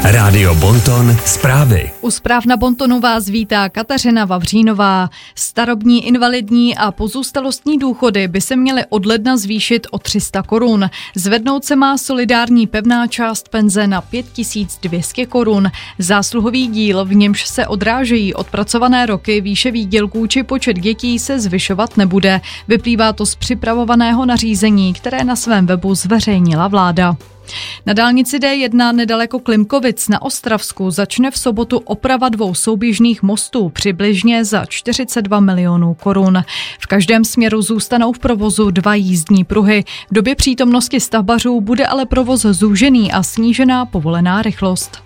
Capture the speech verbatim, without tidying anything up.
Rádio Bonton zprávy. U zpráv na Bontonu vás vítá Kateřina Vavřínová. Starobní, invalidní a pozůstalostní důchody by se měly od ledna zvýšit o tři sta korun. Zvednout se má solidární pevná část penze na pět tisíc dvě stě korun. Zásluhový díl, v němž se odrážejí odpracované roky, výše výdělků či počet dětí se zvyšovat nebude. Vyplývá to z připravovaného nařízení, které na svém webu zveřejnila vláda. Na dálnici D jedna nedaleko Klimkovic na Ostravsku začne v sobotu oprava dvou souběžných mostů přibližně za čtyřicet dva milionů korun. V každém směru zůstanou v provozu dva jízdní pruhy. V době přítomnosti stavbařů bude ale provoz zúžený a snížená povolená rychlost.